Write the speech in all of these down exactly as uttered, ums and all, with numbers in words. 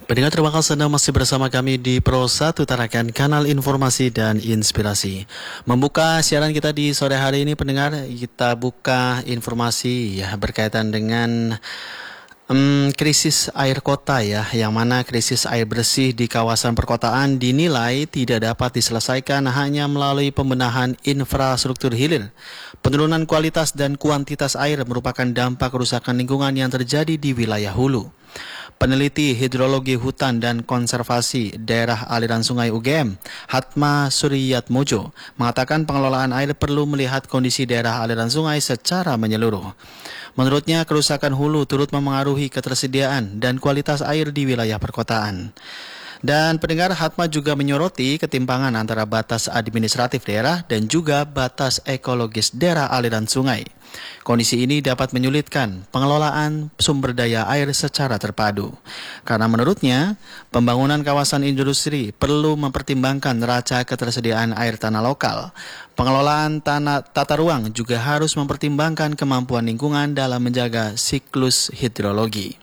Pendengar, terima kasih Anda masih bersama kami di Pro satu Tarakan, kanal informasi dan inspirasi. Membuka siaran kita di sore hari ini, pendengar, kita buka informasi ya berkaitan dengan um, krisis air kota ya, yang mana krisis air bersih di kawasan perkotaan dinilai tidak dapat diselesaikan hanya melalui pembenahan infrastruktur hilir. Penurunan kualitas dan kuantitas air merupakan dampak kerusakan lingkungan yang terjadi di wilayah hulu. Peneliti Hidrologi Hutan dan Konservasi Daerah Aliran Sungai U G M, Hatma Suriyatmojo, mengatakan pengelolaan air perlu melihat kondisi daerah aliran sungai secara menyeluruh. Menurutnya, kerusakan hulu turut memengaruhi ketersediaan dan kualitas air di wilayah perkotaan. Dan pendengar, Hatma juga menyoroti ketimpangan antara batas administratif daerah dan juga batas ekologis daerah aliran sungai. Kondisi ini dapat menyulitkan pengelolaan sumber daya air secara terpadu. Karena menurutnya, pembangunan kawasan industri perlu mempertimbangkan neraca ketersediaan air tanah lokal. Pengelolaan tanah tata ruang juga harus mempertimbangkan kemampuan lingkungan dalam menjaga siklus hidrologi.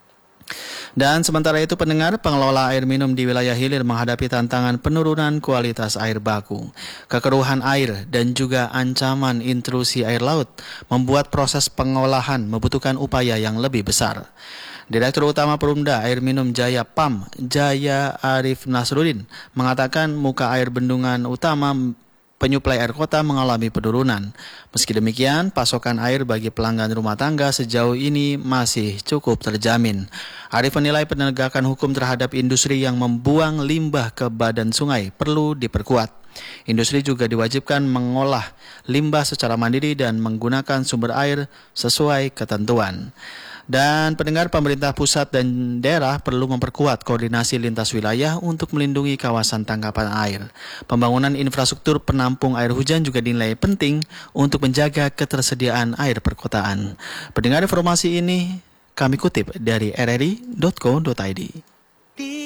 Dan sementara itu, pendengar, pengelola air minum di wilayah hilir menghadapi tantangan penurunan kualitas air baku. Kekeruhan air dan juga ancaman intrusi air laut membuat proses pengolahan membutuhkan upaya yang lebih besar. Direktur Utama Perumda Air Minum Jaya P A M, Jaya Arif Nasruddin, mengatakan muka air bendungan utama penyuplai air kota mengalami penurunan. Meski demikian, pasokan air bagi pelanggan rumah tangga sejauh ini masih cukup terjamin. Arif menilai penegakan hukum terhadap industri yang membuang limbah ke badan sungai perlu diperkuat. Industri juga diwajibkan mengolah limbah secara mandiri dan menggunakan sumber air sesuai ketentuan. Dan pendengar, pemerintah pusat dan daerah perlu memperkuat koordinasi lintas wilayah untuk melindungi kawasan tangkapan air. Pembangunan infrastruktur penampung air hujan juga dinilai penting untuk menjaga ketersediaan air perkotaan. Pendengar, informasi ini kami kutip dari r r i dot co dot i d.